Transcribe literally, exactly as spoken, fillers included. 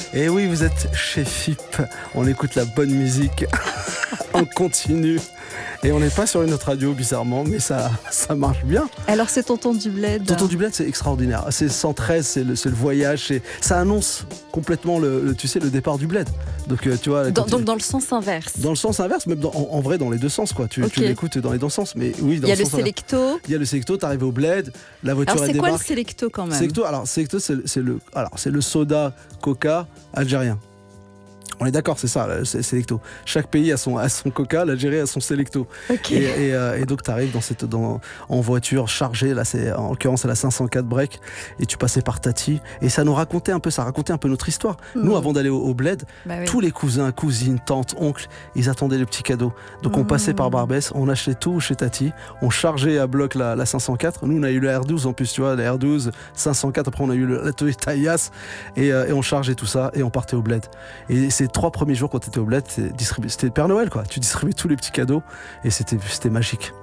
Et oui, vous êtes chez F I P. On écoute la bonne musique en continu. Et on n'est pas sur une autre radio, bizarrement, mais ça, ça marche bien. Alors, c'est Tonton du Bled. Tonton du Bled, c'est extraordinaire. C'est cent treize, c'est le, c'est le voyage. C'est, ça annonce complètement le, le, tu sais, le départ du Bled. Donc, euh, tu vois, dans, tu, donc, dans le sens inverse. Dans le sens inverse, même dans, en, en vrai, dans les deux sens, quoi. Tu, okay. tu l'écoutes dans les deux sens. Mais oui, dans il y a le, le sens Selecto. Il y a le Selecto, t'arrives au Bled, la voiture alors, elle c'est débarque. quoi le Selecto quand même Selecto, alors, Selecto, c'est, c'est, le, alors, c'est le soda Coca algérien. On est d'accord, c'est ça, c'est Selecto. Chaque pays a son, a son Coca, l'Algérie a son Selecto. Okay. Et, et, euh, et donc, tu arrives dans cette, dans, en voiture chargée, là, c'est, en l'occurrence, c'est la cinq cent quatre break, et tu passais par Tati. Et ça nous racontait un peu, ça racontait un peu notre histoire. Mmh. Nous, avant d'aller au, au Bled, bah oui. tous les cousins, cousines, tantes, oncles, ils attendaient le petit cadeau. Donc, mmh. on passait par Barbès, on achetait tout chez Tati, on chargeait à bloc la, la cinq cent quatre. Nous, on a eu le R douze en plus, tu vois, la R douze, cinq cent quatre. Après, on a eu le, la Toyota Yaris, et, euh, et on chargeait tout ça, et on partait au Bled. Et c'est trois premiers jours quand tu étais au Bled, c'était le Père Noël, quoi. Tu distribuais tous les petits cadeaux et c'était, c'était magique.